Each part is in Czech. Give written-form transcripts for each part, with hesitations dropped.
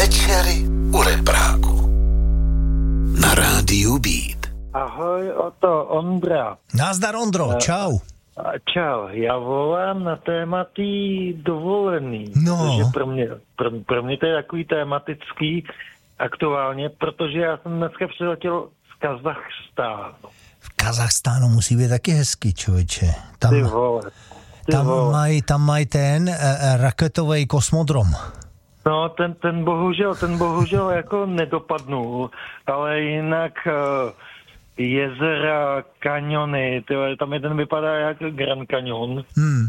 Večery u Repráku. Na rádiu Beat. Ahoj, Ondra. Nazdar, Ondro, čau. Čau, já volám na téma tý dovolený. No. Protože pro mě to je takový tematický aktuálně, protože já jsem dneska přiletěl z Kazachstánu. V Kazachstánu musí být taky hezký, člověče. Ty vole. Tam mají ten raketový kosmodrom. No, ten bohužel jako nedopadnul, ale jinak jezera, kaniony, tam jeden vypadá jak Grand Canyon.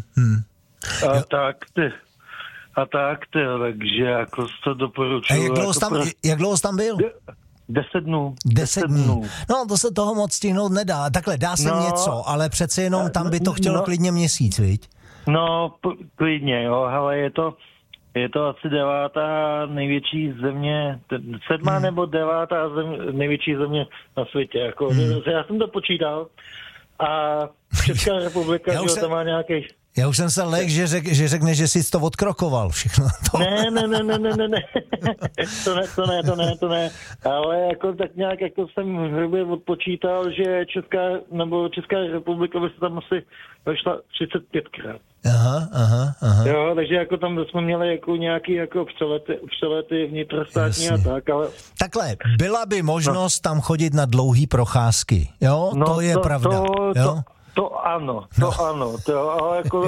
Takže jako to doporučuji. Jak dlouho jsi tam byl? 10 dnů. 10 dnů. No, to se toho moc stihnout nedá. Takhle, dá se něco, ale přece jenom tam by to chtělo klidně měsíc, viď? No, klidně, jo, ale je to asi 9. největší země, 7. nebo 9. největší země na světě. Jako, já jsem to počítal a Česká republika, že tam má nějaký... Já už jsem se lek, že řekne, že jsi to odkrokoval všechno. Ne. To ne. Ale jako tak nějak jako jsem hrubě odpočítal, že Česká republika by se tam asi vešla 35krát. Aha. Jo, takže jako tam jsme měli jako nějaký jako přelety vnitrostátní. Jasně. A tak, ale... Takhle, byla by možnost tam chodit na dlouhý procházky, jo? No, to je pravda, jo? To ano, ale jako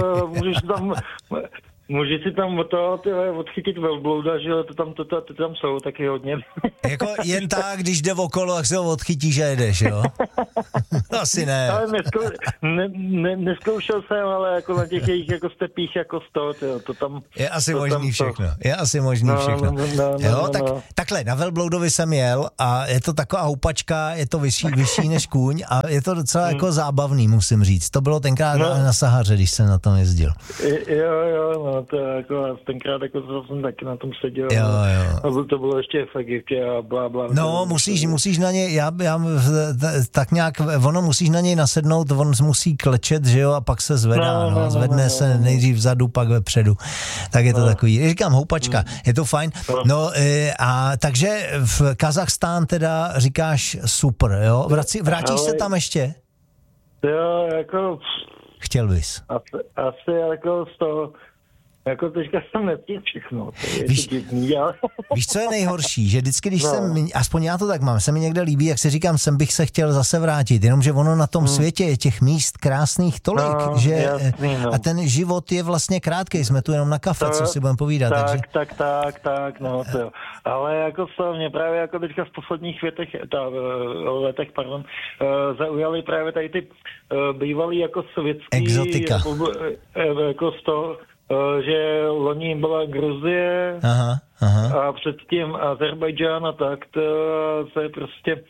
můžeš si tam odchytit velblouda, že to tam jsou taky hodně. Jako jen tak, když jde okolo, tak se ho odchytíš a jedeš, jo? Asi ne. Ale neskoušel jsem, ale jako na těch jejich jako stepích jako 100, to tam... Je asi možný všechno. Jo, takhle, na velbloudovi jsem jel a je to taková houpačka, je to vyšší než kůň a je to docela jako zábavný, musím říct. To bylo tenkrát na Sahaře, když jsem na tom jezdil. Jo, no, to jako tenkrát jako jsem taky na tom seděl. Jo. A to bylo ještě v Egyptě a blá. No, musíš na něj, já tak nějak, ono musíš na něj nasednout, on musí klečet, že jo, a pak se zvedá, zvedne se nejdřív vzadu, pak vepředu. Tak je to takový, říkám houpačka, je to fajn. No a takže v Kazachstán teda říkáš super, jo? Vrátíš se tam ještě? Jo, jako... Chtěl bys. Asi jako z toho... Jako teďka jsem neptím všechno. Víš, co je nejhorší? Že vždycky, když jsem, aspoň já to tak mám, se mi někde líbí, jak si říkám, sem bych se chtěl zase vrátit, jenomže ono na tom světě je těch míst krásných tolik, že jasný, a ten život je vlastně krátkej, jsme tu jenom na kafe, co si budeme povídat. Tak, to jo. Ale jako se mě právě jako teďka v posledních letech, zaujaly právě tady ty bývalý jako sovětský exotika. Jako z toho, že loni byla Gruzie a předtím Azerbajdžán a tak, to je prostě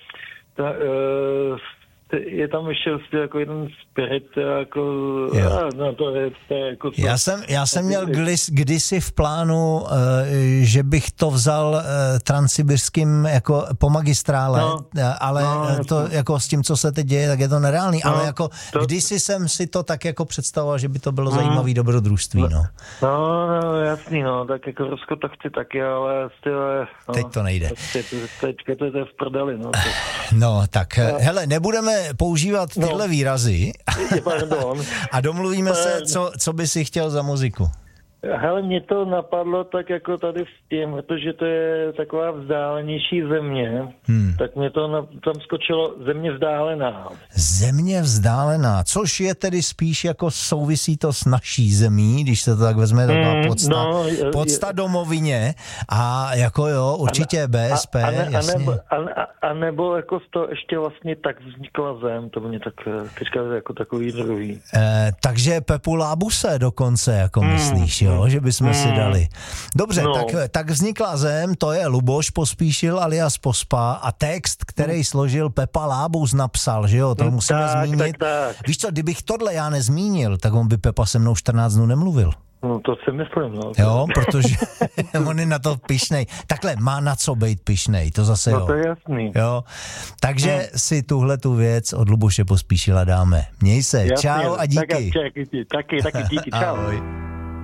je tam ještě jako jeden spirit, jako, to je jako... Já jsem měl kdysi v plánu, že bych to vzal transsibirským jako po magistrále, ale to jako s tím, co se teď děje, tak je to nereálný, ale jako kdysi jsem si to tak jako představoval, že by to bylo zajímavý dobrodružství, no. No, jasný, tak jako Rusko to chci taky, ale teď to nejde. Teďka to je v prdeli, No, tak hele, nebudeme používat tyhle výrazy a domluvíme se, co by si chtěl za muziku. Hele, mě to napadlo tak jako tady s tím, protože to je taková vzdálenější země, tak mě to tam skočilo země vzdálená. Země vzdálená, což je tedy spíš jako souvisí to s naší zemí, když se to tak vezme, taková podsta domovině a jako jo, určitě BSP, jasně. A nebo jako to ještě vlastně tak vznikla zem, to mě tak teďka jako takový druhý. Takže Pepu Lábuse dokonce, jako myslíš, jo, že bychom si dali. Dobře, tak vznikla zem, to je Luboš Pospíšil alias Pospa a text, který složil Pepa Lábus napsal, že jo, to musíme zmínit. Tak. Víš co, kdybych tohle já nezmínil, tak on by Pepa se mnou 14 dnů nemluvil. No to si myslím, Jo, protože on je na to pyšnej. Takhle, má na co být pyšnej, to zase No to je jasný. Jo, takže si tuhletu věc od Luboše Pospíšila dáme. Měj se, jasný, čau a díky. Taky díky, čau. Ahoj.